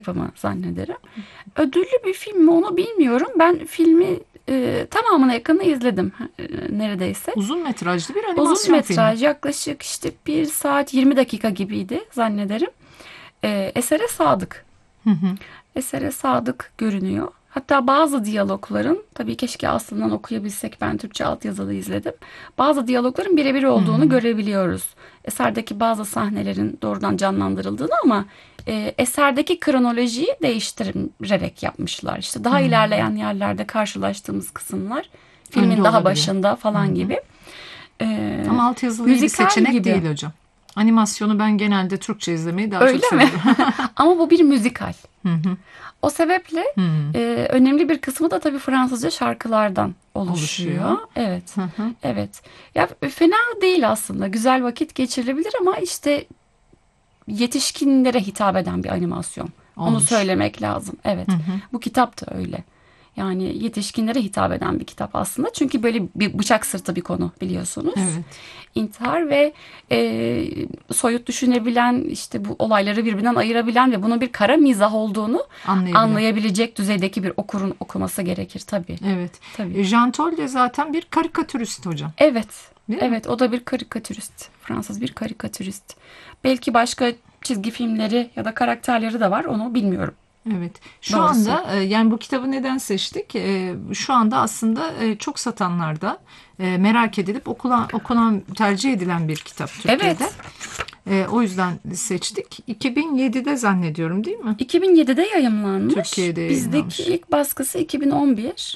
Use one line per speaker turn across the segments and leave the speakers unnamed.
yapımı zannederim. Ödüllü bir film mi onu bilmiyorum. Ben filmi tamamına yakını izledim neredeyse.
Uzun metrajlı bir
Uzun
animasyon filmi.
metraj, yaklaşık işte 1 saat 20 dakika gibiydi zannederim. Esere sadık.
Hı hı.
Esere sadık görünüyor. Hatta bazı diyalogların, tabii keşke aslından okuyabilsek, ben Türkçe altyazılı izledim. Bazı diyalogların birebir olduğunu görebiliyoruz. Eserdeki bazı sahnelerin doğrudan canlandırıldığını ama eserdeki kronolojiyi değiştirerek yapmışlar. İşte daha ilerleyen yerlerde karşılaştığımız kısımlar filmin
Önde
daha
olabiliyor.
başında
Hı
falan
hı.
gibi.
Ama altyazılı iyi bir
Müzikal
seçenek
gibi.
değil hocam. Animasyonu ben genelde Türkçe izlemeyi daha çok
Öyle mi?
seviyorum.
Ama bu bir müzikal.
Hı hı.
O sebeple
Hı hı.
önemli bir kısmı da tabii Fransızca şarkılardan oluşuyor.
Oluşuyor.
Evet,
Hı hı.
evet. Ya fena değil aslında. Güzel vakit geçirilebilir ama işte yetişkinlere hitap eden bir animasyon. Onu
Olmuş.
söylemek lazım. Evet.
Hı hı.
Bu kitap da öyle. Yani yetişkinlere hitap eden bir kitap aslında. Çünkü böyle bir bıçak sırtı bir konu biliyorsunuz.
Evet.
İntihar ve soyut düşünebilen, işte bu olayları birbirinden ayırabilen ve bunun bir kara mizah olduğunu
Anlayabilen.
anlayabilecek düzeydeki bir okurun okuması gerekir tabii.
Evet.
Tabii.
Jean Todt de zaten bir karikatürist hocam.
Evet.
Değil mi?
Evet, o da bir karikatürist. Fransız bir karikatürist. Belki başka çizgi filmleri ya da karakterleri de var, onu bilmiyorum.
Evet. Şu
Doğrusu.
anda yani bu kitabı neden seçtik? Şu anda aslında çok satanlarda merak edilip okunan, tercih edilen bir kitap Türkiye'de.
Evet.
O yüzden seçtik. 2007'de zannediyorum değil mi?
2007'de yayımlanmış.
Türkiye'de
Bizdeki
yayınlanmış.
ilk baskısı 2011.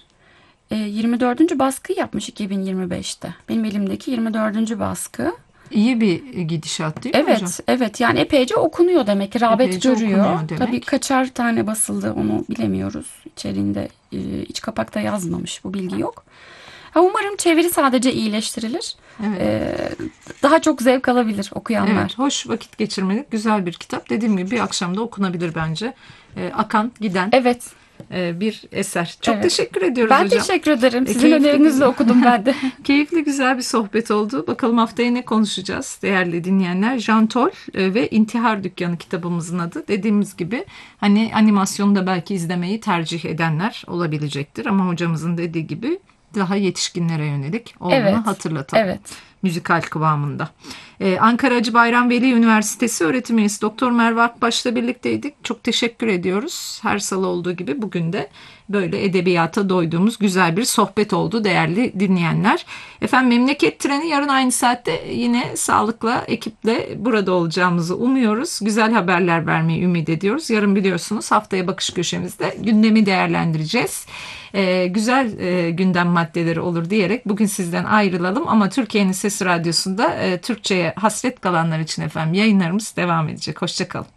24. baskıyı yapmış 2025'te. Benim elimdeki 24. baskı.
İyi bir gidişat değil mi hocam?
Evet, evet. Yani epeyce okunuyor demek ki. Rağbet
Epeyce
görüyor.
okunuyor
Tabii
demek.
kaçar tane basıldı onu bilemiyoruz. İçeriğinde, iç kapakta yazmamış. Bu bilgi yok. Ha, umarım çeviri sadece iyileştirilir.
Evet.
Daha çok zevk alabilir okuyanlar.
Evet, hoş vakit geçirmelik güzel bir kitap. Dediğim gibi bir akşamda okunabilir bence. Akan giden
Evet,
bir eser. Çok
evet.
teşekkür ediyoruz
Ben
hocam.
teşekkür ederim. Sizin
Keyifli
önerinizle okudum ben de.
keyifli güzel bir sohbet oldu. Bakalım haftaya ne konuşacağız değerli dinleyenler. Jean Todt ve İntihar Dükkanı kitabımızın adı. Dediğimiz gibi hani animasyonu da belki izlemeyi tercih edenler olabilecektir. Ama hocamızın dediği gibi daha yetişkinlere yönelik olduğunu
Evet,
hatırlatalım.
evet.
Müzikal kıvamında. Ankara Hacı Bayram Veli Üniversitesi öğretim üyesi Doktor Merve Akbaş'la birlikteydik. Çok teşekkür ediyoruz. Her salı olduğu gibi bugün de böyle edebiyata doyduğumuz güzel bir sohbet oldu değerli dinleyenler. Efendim Memleket Treni yarın aynı saatte yine sağlıkla ekiple burada olacağımızı umuyoruz. Güzel haberler vermeyi ümit ediyoruz. Yarın biliyorsunuz haftaya bakış köşemizde gündemi değerlendireceğiz. Güzel gündem maddeleri olur diyerek bugün sizden ayrılalım ama Türkiye'nin Sesi Radyosu'nda Türkçe'ye hasret kalanlar için efendim yayınlarımız devam edecek. Hoşça kalın.